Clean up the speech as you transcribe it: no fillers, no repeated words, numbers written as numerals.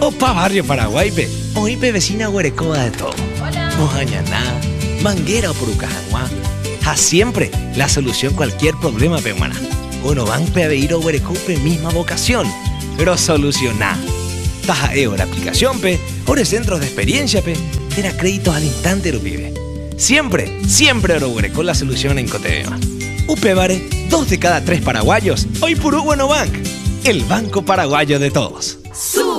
Opa Barrio Paraguay, pe. Hoy pe vecina Huerecoba de todo. Hola. Mojañaná, Manguera o Purucajanguá. A siempre la solución cualquier problema, pe, humana. Uno van pe a ir a Huerecope misma vocación. Pero solucioná. Taja la aplicación, pe. Ore centros de experiencia, pe. Era créditos al instante, lo pibe. Siempre Oro Huereco la solución en Cotevema. Upevare, 2 de cada 3 paraguayos. Hoy Purú Bueno Bank. El banco paraguayo de todos.